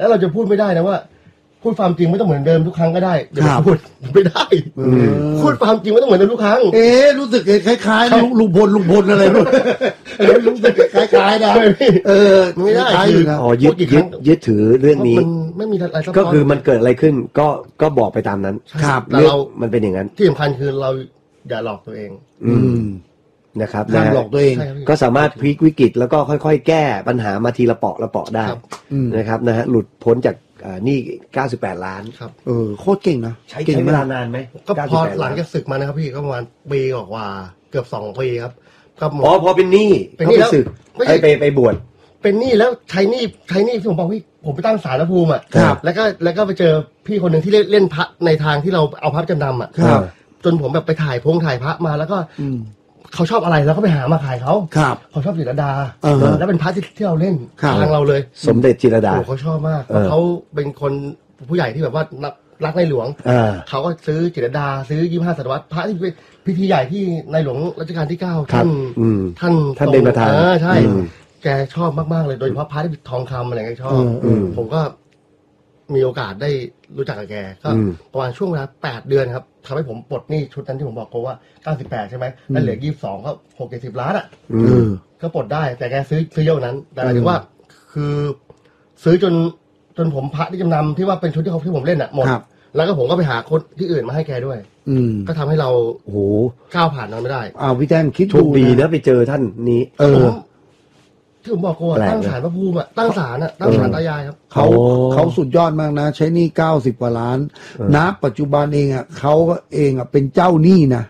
แล้วเราจะพูดไม่ได้นะว่าพูดความจริงไม่ต้องเหมือนเดิมทุกครั้งก็ได้เดี๋ยวพูดไม่ได้พูดความจริงไม่ต้องเหมือนเดิมทุกครั้งรู้สึกคล้ายๆลุงพลอะไรรู้สึกคล้ายๆนะไม่ได้คือยึดถือเรื่องนี้ไม่มีอะไรก็คือมันเกิดอะไรขึ้นก็บอกไปตามนั้นครับเรื่องมันเป็นอย่างนั้นที่สำคัญคือเราอย่าหลอกตัวเองนะครับห้ามหลอกตัวเองก็สามารถพลิกวิกฤตแล้วก็ค่อยๆแก้ปัญหามาทีละเปาะได้นะครับนะฮะหลุดพ้นจากนี่98 ล้านครับโคตรเก่งนะใช้เวลานานไหมก็พอหลังจากศึกมานะครับพี่ก็ประมาณปีกว่าเกือบ2 ปีครับก็พอเป็นหนี้เขาไปศึกไปบวชเป็นหนี้แล้วใช้หนี้ที่ผมบอกพี่ผมไปตั้งศาลพระภูมิแล้วก็ไปเจอพี่คนหนึ่งที่เล่นพระในทางที่เราเอาพระจำนำจนผมแบบไปถ่ายพระมาแล้วก็เขาชอบอะไรแล้วก็ไปหามาขายเขาชอบจิตรดาแล้วเป็นพระที่เราเล่นทางเราเลยสมเด็จจิตรดาเขาชอบมากเขาเป็นคนผู้ใหญ่ที่แบบว่ารักในหลวงเขาก็ซื้อจิตรดาซื้อ25 ศตวรรษพระที่เป็นพิธีใหญ่ที่ในหลวงรัชกาลที่9ท่านเป็นประธานใช่แกชอบมากๆเลยโดยเฉพาะพระที่ทองคำอะไรแกชอบผมก็มีโอกาสได้รู้จักกับแกก็ประมาณช่วงเวลา8 เดือนครับทำให้ผมปลดหนี้ชุดนั้นที่ผมบอกเขาว่า98ใช่ไหมแล้วเหลือ22ก็60 ล้านอ่ะก็ปลดได้แต่แกซื้อเยอะนั้นแต่หมายถึงว่าคือซื้อจนผมพระที่จำนำที่ว่าเป็นชุดที่ผมเล่นอ่ะหมดแล้วก็ผมก็ไปหาคนที่อื่นมาให้แกด้วยก็ทำให้เราก้าวผ่านนั้นไม่ได้พี่แจ้งคิดดูนะไปเจอท่านนี้ที่ผมบอกว่าตั้งศาลพระภูมิอ่ะตั้งศาลตายายครับเขาสุดยอดมากนะใช้หนี้90 กว่าล้านณปัจจุบันเองอ่ะเขาเองอ่ะเป็นเจ้าหนี้นะ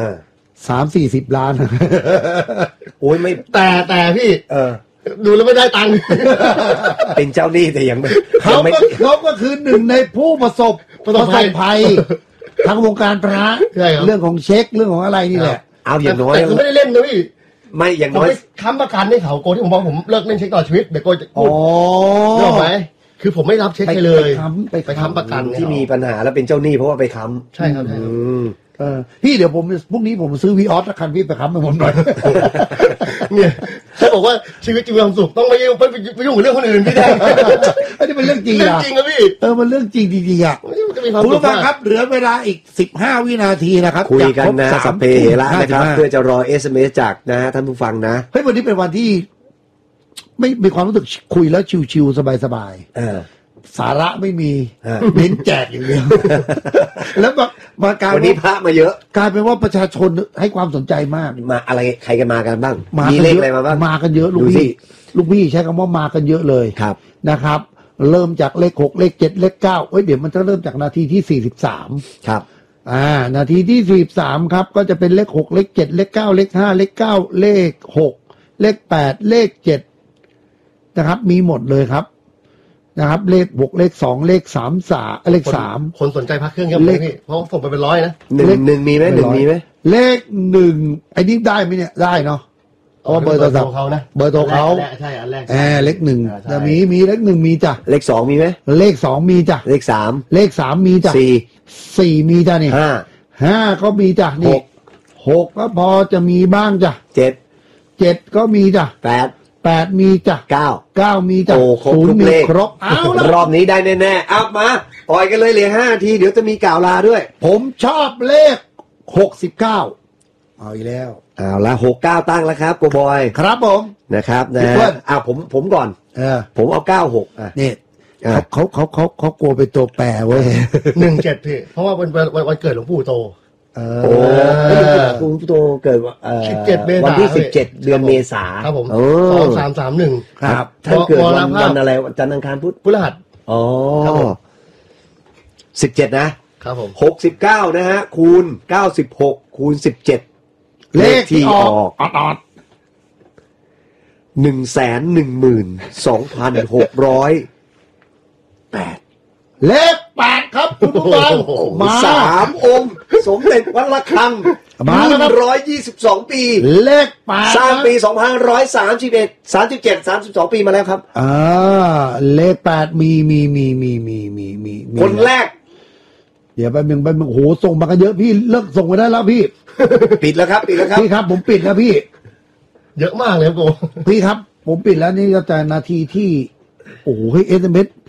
30-40 ล้านโอ้ยไม่แต่พี่ดูแล้วไม่ได้ตังค์เป็นเจ้าหนี้แต่ยังไม่เขาก็คือหนึ่งในผู้ประสบภัยทางวงการพระเรื่องของเช็คเรื่องของอะไรนี่แหละเอาอย่างน้อยแต่ไม่ได้เล่นนะพี่ไม่อย่างน้อยค้ำประกันให้เขาโกที่ผมบอกผมเลิกเล่นเช็คต่อชีวิตเดี๋ยวโกจะพูดรู้ไหมคือผมไม่รับเช็คให้เลยไปค้ำประกันที่มีปัญหาแล้วเป็นเจ้าหนี้เพราะว่าไปค้ำใช่ครับพี่เดี๋ยวผมพรุ่งนี้ผมซื้อวีออสคันพี่ไปค้ำให้ผมหน่อยเนี่ยเขาบอกว่าชีวิตจะมีความสุขต้องไม่ยุ่งกับเรื่องคนอื่นพี่ได้อันนี้เป็นเรื่องจริงจริงครับพี่มันเรื่องจริงจริงอ่ะคุณผู้ฟังครับเหลือเวลาอีก15 วินาทีนะครับคุยกันนะสัพเพเหระนะครับเพื่อจะรอ SMS จากนะท่านผู้ฟังนะเฮ้ยวันนี้เป็นวันที่ไม่มีความรู้สึกคุยแล้วชิวๆสบายๆสาระไม่มีเน้นแจกอย่างเดียวแล้วมากลายวันนี้พระมาเยอะกลายเป็นว่าประชาชนให้ความสนใจมากมาอะไรใครกันมากันบ้างมีเลขอะไรมาบ้างมากันเยอะลูกพี่ใช้คำว่ามากันเยอะเลยนะครับเริ่มจากเลข6เลข7เลข9เดี๋ยวมันจะเริ่มจากนาทีที่43 ครับนาทีที่43ครับก็จะเป็นเลข6เลข7เลข9เลข5เลข9เลข6เลข8เลข7นะครับมีหมดเลยครับนะครับเลข6เลข2เลข3เลข3 คนสนใจพักเครื่องเยอะพี่เพราะส่งไปเป็น100นะ 1มีไหม1มีไหมเลข1ไอ้นี่ได้ไหมเนี่ยได้เนาะเพราะเบอร์โทรศัพท์เขานะเบอร์โทรเขาใช่อันแรกเลข1แต่มีเลข1มีจ้ะเลข2มีไหมเลข2มีจ้ะเลข3 มีจ้ะ4มีจ้ะนี่5ก็มีจ้ะนี่6ก็พอจะมีบ้างจ้ะ7ก็มีจ้ะ8มีจ้ะ9มีจ้ะ 0มีครบเอาละรอบนี้ได้แน่ๆเอามาปล่อยกันเลยเหลือ5 นาทีเดี๋ยวจะมีกล่าวลาด้วยผมชอบเลข69เอาอีกแล้วเอาละ69ตั้งแล้วครับโกบอยครับผมนะครับนะผมก่อนผมเอา96 นี่เขากลัวเป็นตัวแปรเว้ย 17พี่เพราะว่าวันเกิดหลวงปู่โตคุณโตเกิด 17 วันที่17เดือนเมษาครับผม2331 ครับท่านเกิดวันอะไรจันทร์อังคารพุธพฤหัส 17นะครับผม69นะฮะคูณ96คูณ17 เลขที่ออก 112,608 เลข8ครับคุณผู้ฟังมา3 องค์สมเด็จวัดระฆังมาแล้วครับ 122 ปีเลข8 สร้างปี2531 37 32 ปีมาแล้วครับเลข8มีคนแรกเดี๋ยวแป๊บนึงโอ้โหส่งมากันเยอะพี่เลิกส่งไปได้แล้วพี่ปิดแล้วครับพี่ครับผมปิดแล้วพี่เยอะมากเลยครับโกพี่ครับผมปิดแล้วนี่ก็จะนาทีที่โอ้โหให้ SMS